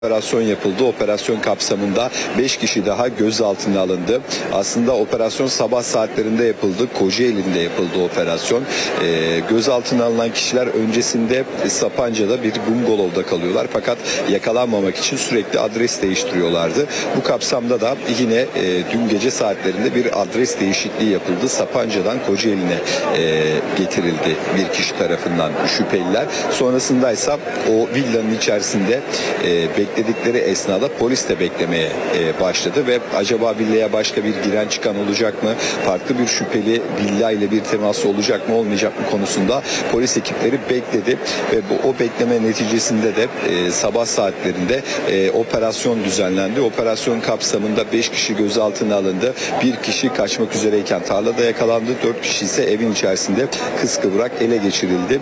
Operasyon yapıldı. Operasyon kapsamında 5 kişi daha gözaltına alındı. Aslında operasyon sabah saatlerinde yapıldı. Kocaeli'nde yapıldı operasyon. Gözaltına alınan kişiler öncesinde Sapanca'da bir bungalovda kalıyorlar. Fakat yakalanmamak için sürekli adres değiştiriyorlardı. Bu kapsamda da yine dün gece saatlerinde bir adres değişikliği yapıldı. Sapanca'dan Kocaeli'ne getirildi bir kişi tarafından şüpheliler. Sonrasında ise o villanın içerisinde bekledikleri esnada polis de beklemeye başladı ve acaba villaya başka bir giren çıkan olacak mı? Farklı bir şüpheli villa ile bir teması olacak mı olmayacak mı konusunda polis ekipleri bekledi ve o bekleme neticesinde de sabah saatlerinde operasyon düzenlendi. Operasyon kapsamında 5 kişi gözaltına alındı. Bir kişi kaçmak üzereyken tarlada yakalandı. 4 kişi ise evin içerisinde kıskıvrak ele geçirildi.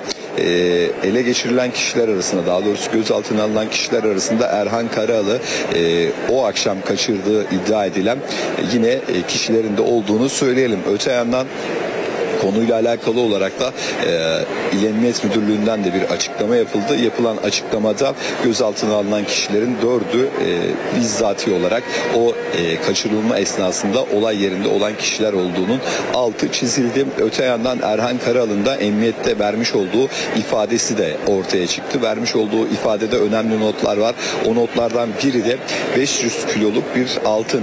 Ele geçirilen kişiler arasında, daha doğrusu gözaltına alınan kişiler arasında Erhan Karalı o akşam kaçırdığı iddia edilen yine kişilerin de olduğunu söyleyelim. Öte yandan konuyla alakalı olarak da İl Emniyet Müdürlüğü'nden de bir açıklama yapıldı. Yapılan açıklamada gözaltına alınan kişilerin 4'ü bizzati olarak o kaçırılma esnasında olay yerinde olan kişiler olduğunun altı çizildi. Öte yandan Erhan Karalı'nın da emniyette vermiş olduğu ifadesi de ortaya çıktı. Vermiş olduğu ifadede önemli notlar var. O notlardan biri de 500 kiloluk bir altın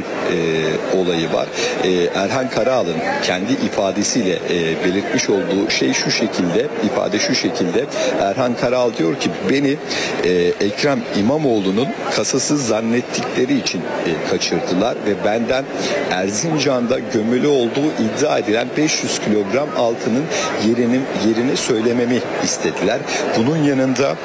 olayı var. Erhan Karalı'nın kendi ifadesiyle belirtmiş olduğu şey şu şekilde, ifade şu şekilde: Erhan Karal diyor ki beni Ekrem İmamoğlu'nun kasası zannettikleri için kaçırdılar ve benden Erzincan'da gömülü olduğu iddia edilen 500 kilogram altının yerini söylememi istediler. Bunun yanında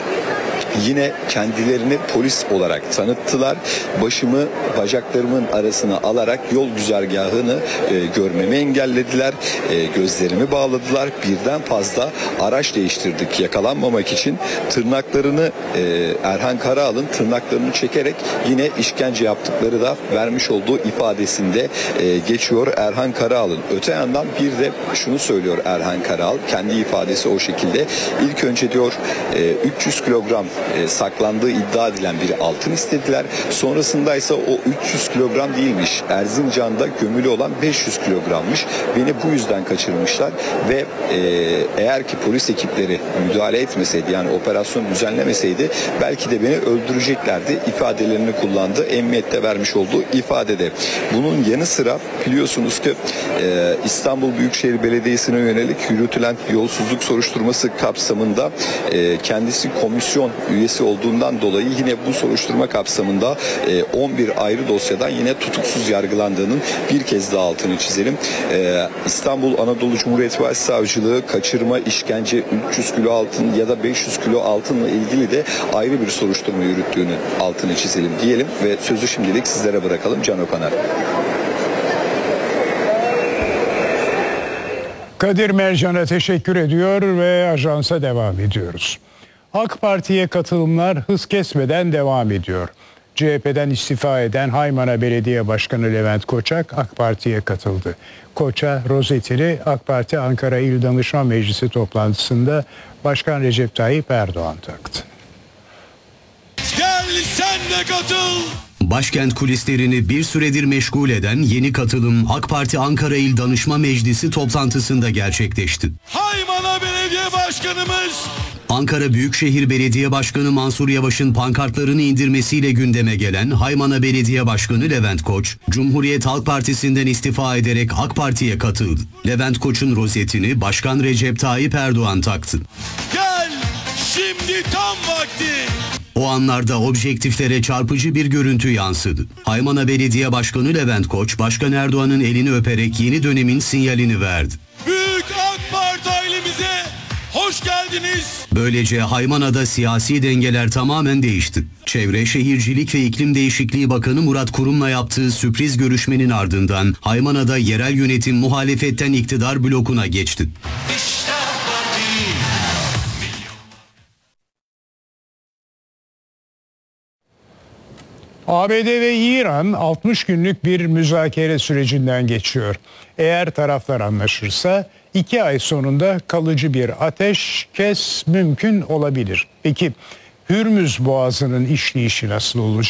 yine kendilerini polis olarak tanıttılar. Başımı bacaklarımın arasına alarak yol güzergahını görmemi engellediler. Gözlerimi bağladılar. Birden fazla araç değiştirdik yakalanmamak için. Tırnaklarını Erhan Karal'ın tırnaklarını çekerek yine işkence yaptıkları da vermiş olduğu ifadesinde geçiyor Erhan Karal'ın. Öte yandan bir de şunu söylüyor Erhan Karal. Kendi ifadesi o şekilde. İlk önce diyor 300 kilogram saklandığı iddia edilen bir altın istediler. Sonrasında ise o 300 kilogram değilmiş. Erzincan'da gömülü olan 500 kilogrammış. Beni bu yüzden kaçırmışlar ve eğer ki polis ekipleri müdahale etmeseydi, yani operasyon düzenlemeseydi belki de beni öldüreceklerdi ifadelerini kullandı. Emniyette vermiş olduğu ifadede. Bunun yanı sıra biliyorsunuz ki İstanbul Büyükşehir Belediyesi'ne yönelik yürütülen yolsuzluk soruşturması kapsamında kendisi komisyon üyesi olduğundan dolayı yine bu soruşturma kapsamında 11 ayrı dosyadan yine tutuksuz yargılandığının bir kez daha altını çizelim. İstanbul Anadolu Cumhuriyet Başsavcılığı kaçırma, işkence, 300 kilo altın ya da 500 kilo altınla ilgili de ayrı bir soruşturma yürüttüğünün altını çizelim diyelim ve sözü şimdilik sizlere bırakalım. Can Okaner. Kadir Mercan'a teşekkür ediyor ve ajansa devam ediyoruz. AK Parti'ye katılımlar hız kesmeden devam ediyor. CHP'den istifa eden Haymana Belediye Başkanı Levent Koçak AK Parti'ye katıldı. Koç'a rozetini AK Parti Ankara İl Danışman Meclisi toplantısında Başkan Recep Tayyip Erdoğan taktı. Gel sen de katıl. Başkent kulislerini bir süredir meşgul eden yeni katılım AK Parti Ankara İl Danışma Meclisi toplantısında gerçekleşti. Haymana Belediye Başkanımız Ankara Büyükşehir Belediye Başkanı Mansur Yavaş'ın pankartlarını indirmesiyle gündeme gelen Haymana Belediye Başkanı Levent Koç, Cumhuriyet Halk Partisi'nden istifa ederek AK Parti'ye katıldı. Levent Koç'un rozetini Başkan Recep Tayyip Erdoğan taktı. gel şimdi tam vakti. O anlarda objektiflere çarpıcı bir görüntü yansıdı. Haymana Belediye Başkanı Levent Koç, Başkan Erdoğan'ın elini öperek yeni dönemin sinyalini verdi. Büyük AK Parti ailemize hoş geldiniz. Böylece Haymana'da siyasi dengeler tamamen değişti. Çevre, Şehircilik ve İklim Değişikliği Bakanı Murat Kurum'la yaptığı sürpriz görüşmenin ardından Haymana'da yerel yönetim muhalefetten iktidar blokuna geçti. ABD ve İran 60 günlük bir müzakere sürecinden geçiyor. Eğer taraflar anlaşırsa 2 ay sonunda kalıcı bir ateşkes mümkün olabilir. Peki Hürmüz Boğazı'nın işleyişi nasıl olacak?